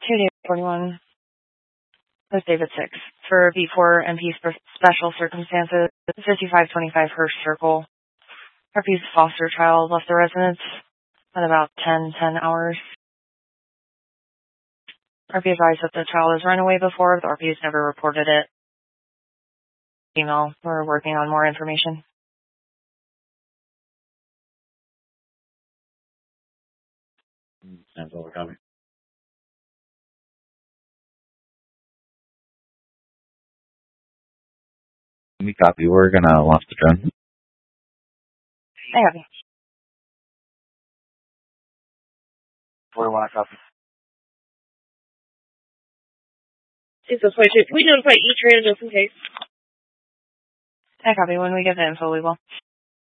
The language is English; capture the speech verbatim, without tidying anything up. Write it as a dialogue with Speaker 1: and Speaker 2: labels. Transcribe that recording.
Speaker 1: two D forty-one. That's David six. For B four M P spe- special circumstances, fifty-five twenty-five Hirsch Circle. R P's foster child left the residence at about ten ten hours. R P advised that the child has run away before, but R P has never reported it. Email. We're working on more information.
Speaker 2: Sounds all we copy. We copy. We're gonna launch the drone.
Speaker 1: I have you.
Speaker 2: forty-one, I copy.
Speaker 3: It's a point. We notify each random just in case.
Speaker 1: I copy. When we get the info, we will.